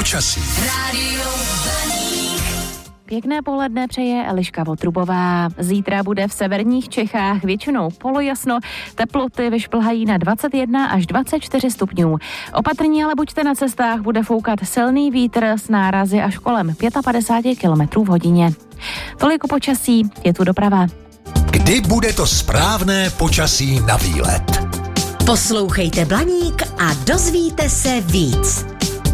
počasí. Pěkné poledne přeje Eliška Votrubová. Zítra bude v severních Čechách většinou polojasno, teploty vyšplhají na 21 až 24 stupňů. Opatrní ale buďte na cestách, bude foukat silný vítr s nárazy až kolem 55 km v hodině. Toliko počasí, je tu doprava. Kdy bude to správné počasí na výlet? Poslouchejte Blaník a dozvíte se víc.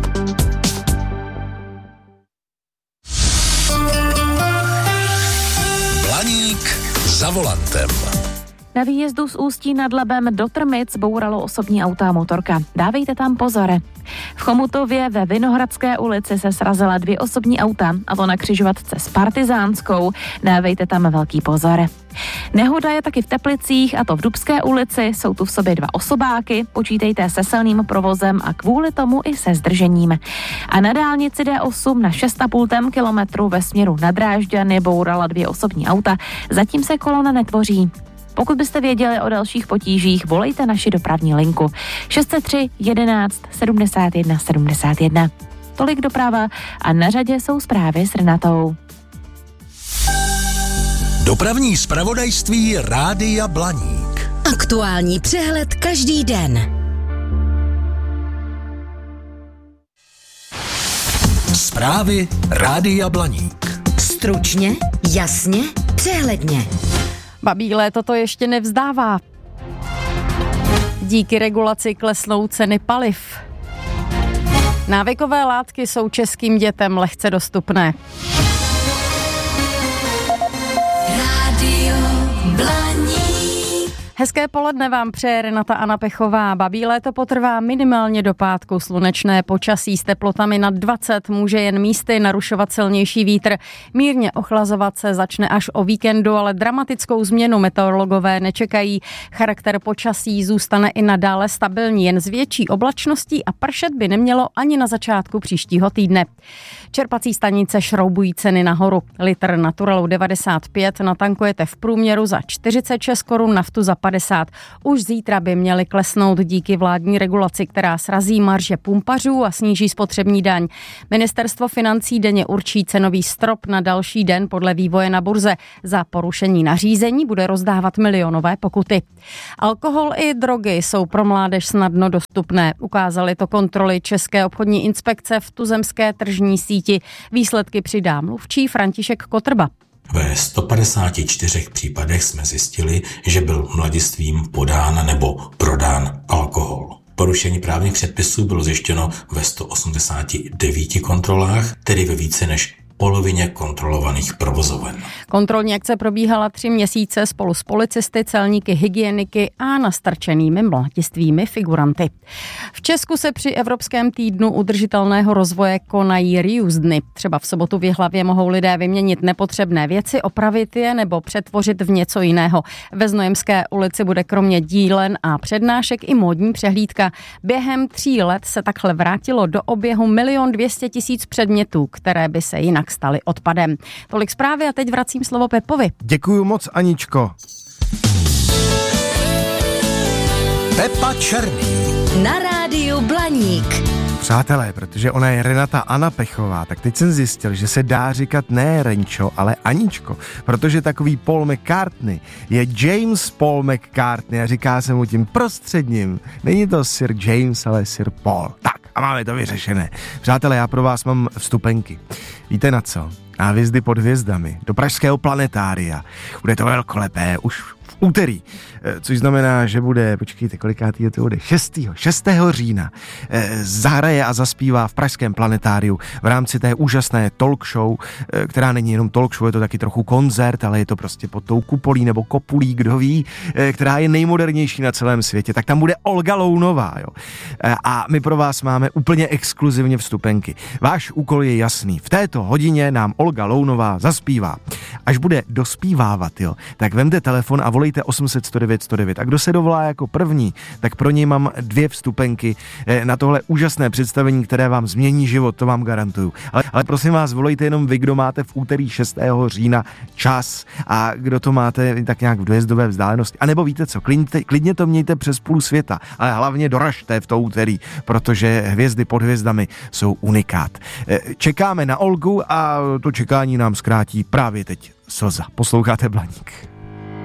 Blaník za volantem. Na výjezdu z Ústí nad Labem do Trmic bouralo osobní auto a motorka. Dávejte tam pozor. V Chomutově ve Vinohradské ulici se srazila 2 osobní auta, a to na křižovatce s Partizánskou. Dávejte tam velký pozor. Nehoda je taky v Teplicích, a to v Dubské ulici. Jsou tu v sobě 2 osobáky, počítejte se silným provozem a kvůli tomu i se zdržením. A na dálnici D8 na 6,5 kilometru ve směru na Drážďany bourala 2 osobní auta. Zatím se kolona netvoří. Pokud byste věděli o dalších potížích, volejte naši dopravní linku 603 11 71 71. Tolik doprava a na řadě jsou zprávy s Renatou. Dopravní zpravodajství Rádia Blaník. Aktuální přehled každý den. Zprávy Rádia Blaník. Stručně, jasně, přehledně. Babí léto to ještě nevzdává. Díky regulaci klesnou ceny paliv. Návykové látky jsou českým dětem lehce dostupné. Hezké poledne vám přeje Renata Anapechová. Babí léto potrvá minimálně do pátku. Slunečné počasí s teplotami nad 20 může jen místy narušovat silnější vítr. Mírně ochlazovat se začne až o víkendu, ale dramatickou změnu meteorologové nečekají. Charakter počasí zůstane i nadále stabilní, jen s větší oblačností a pršet by nemělo ani na začátku příštího týdne. Čerpací stanice šroubují ceny nahoru. Litr Naturalu 95 natankujete v průměru za 46 korun, naftu za 50. Už zítra by měly klesnout díky vládní regulaci, která srazí marže pumpařů a sníží spotřební daň. Ministerstvo financí denně určí cenový strop na další den podle vývoje na burze. Za porušení nařízení bude rozdávat milionové pokuty. Alkohol i drogy jsou pro mládež snadno dostupné. Ukázaly to kontroly České obchodní inspekce v tuzemské tržní síti. Výsledky přidá mluvčí František Kotrba. Ve 154 případech jsme zjistili, že byl mladistvím podán nebo prodán alkohol. Porušení právních předpisů bylo zjištěno ve 189 kontrolách, tedy ve více než polovině kontrolovaných provozoven. Kontrolní akce probíhala 3 měsíce spolu s policisty, celníky, hygieniky a nastrčenými mladistvými figuranty. V Česku se při Evropském týdnu udržitelného rozvoje konají reuse dny. Třeba v sobotu v Jihlavě mohou lidé vyměnit nepotřebné věci, opravit je nebo přetvořit v něco jiného. Ve Znojemské ulici bude kromě dílen a přednášek i módní přehlídka. Během 3 let se takhle vrátilo do oběhu 1 200 000 předmětů, které by se jinak staly odpadem. Tolik zprávy a teď vracím slovo Pepovi. Děkuju moc, Aničko. Pepa Černý. Na rádiu Blaník. Přátelé, protože ona je Renata Anapechová, tak teď jsem zjistil, že se dá říkat ne Renčo, ale Aničko, protože takový Paul McCartney je James Paul McCartney a říká se mu tím prostředním. Není to Sir James, ale Sir Paul. Tak a máme to vyřešené. Přátelé, já pro vás mám vstupenky. Víte na co? Na Hvězdy pod hvězdami, do pražského planetária. Bude to velkolepé, už v úterý, což znamená, že bude, počkejte, kolikátýho to bude, 6. října, zahraje a zaspívá v pražském planetáriu v rámci té úžasné talk show, která není jenom talk show, je to taky trochu koncert, ale je to prostě pod tou kupolí nebo kopulí, kdo ví, která je nejmodernější na celém světě, tak tam bude Olga Lounová, jo. A my pro vás máme úplně exkluzivně vstupenky. Váš úkol je jasný, v této hodině nám Olga Lounová zaspívá. Až bude dospívávat, jo, tak vemte telefon a volejte 800 109 109. A kdo se dovolá jako první, tak pro něj mám 2 vstupenky na tohle úžasné představení, které vám změní život, to vám garantuju. Ale prosím vás, volejte jenom vy, kdo máte v úterý 6. října čas a kdo to máte tak nějak v dojezdové vzdálenosti. A nebo víte co, klidně to mějte přes půl světa, ale hlavně doražte v to úterý, protože hvězdy pod hvězdami jsou unikát. Čekáme na Olgu a to čekání nám zkrátí právě teď slza. Posloucháte Blaník.